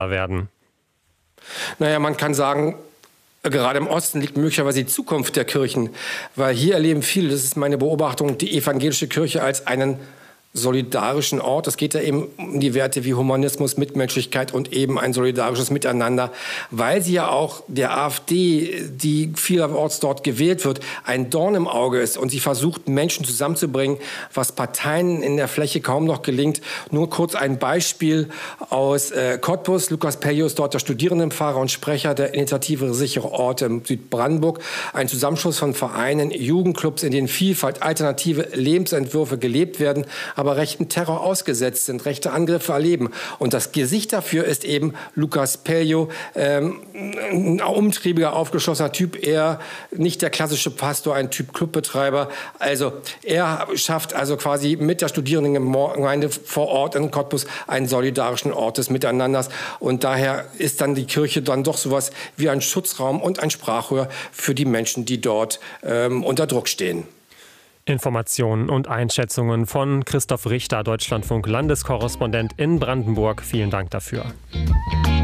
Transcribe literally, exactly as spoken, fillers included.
werden? Naja, man kann sagen, gerade im Osten liegt möglicherweise die Zukunft der Kirchen, weil hier erleben viele, das ist meine Beobachtung, die evangelische Kirche als einen solidarischen Ort. Es geht ja eben um die Werte wie Humanismus, Mitmenschlichkeit und eben ein solidarisches Miteinander, weil sie ja auch der AfD, die vielerorts dort gewählt wird, ein Dorn im Auge ist und sie versucht, Menschen zusammenzubringen, was Parteien in der Fläche kaum noch gelingt. Nur kurz ein Beispiel aus äh, Cottbus. Lukas Pelliu ist dort der Studierendenpfarrer und Sprecher der Initiative Sichere Orte in Südbrandenburg. Ein Zusammenschluss von Vereinen, Jugendclubs, in denen Vielfalt, alternative Lebensentwürfe gelebt werden, aber rechten Terror ausgesetzt sind, rechte Angriffe erleben. Und das Gesicht dafür ist eben Lukas Pelliu, ähm, ein umtriebiger, aufgeschlossener Typ, eher nicht der klassische Pastor, ein Typ Clubbetreiber. Also er schafft also quasi mit der Studierendengemeinde vor Ort in Cottbus einen solidarischen Ort des Miteinanders. Und daher ist dann die Kirche dann doch sowas wie ein Schutzraum und ein Sprachrohr für die Menschen, die dort ähm, unter Druck stehen. Informationen und Einschätzungen von Christoph Richter, Deutschlandfunk Landeskorrespondent in Brandenburg. Vielen Dank dafür.